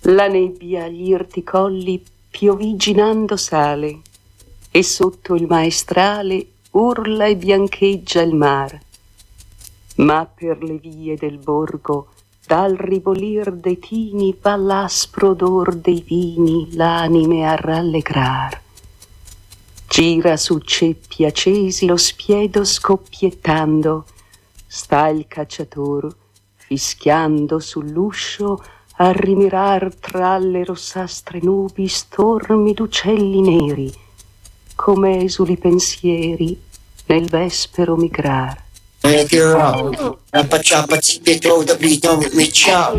La nebbia agli irti colli pioviginando sale, e sotto il maestrale urla e biancheggia il mar. Ma per le vie del borgo, dal ribolir dei tini, va l'aspro odor dei vini l'anime a rallegrar. Gira su ceppi accesi lo spiedo scoppiettando, sta il cacciator fischiando sull'uscio a rimirar tra le rossastre nubi stormi d'uccelli neri, come esuli pensieri nel vespero migrar. If you're up, rappa choppa, keep it throw the beat on with me, chop.